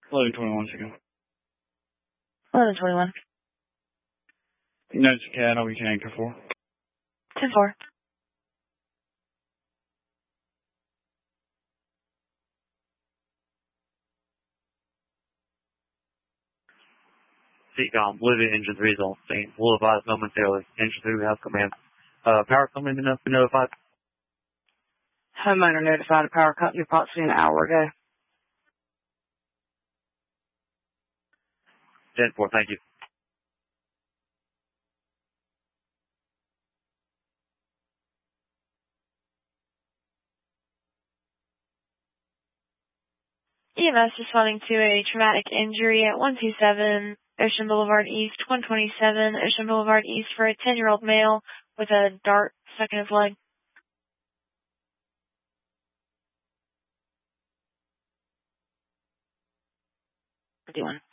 1121, chicken. 1121. No, it's a cat. I'll be anchor for. 10-4. CCOM, Living Engine 3 is on scene. Will advise momentarily. Engine 3 has command. Power company enough to notify. Homeowner notified a power company approximately an hour ago. 10-4, thank you. EMS responding to a traumatic injury at 127 Ocean Boulevard East, 127 Ocean Boulevard East for a 10-year-old male with a dart stuck in his leg. 51.